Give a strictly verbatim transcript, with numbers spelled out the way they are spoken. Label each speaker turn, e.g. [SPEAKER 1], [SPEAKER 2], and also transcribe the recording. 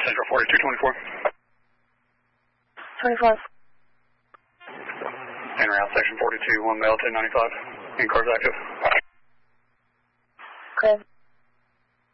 [SPEAKER 1] Central forty-two twenty-four.
[SPEAKER 2] twenty-four.
[SPEAKER 1] En route, section forty-two, one male, ten ninety-five. In cars active.
[SPEAKER 2] Clear.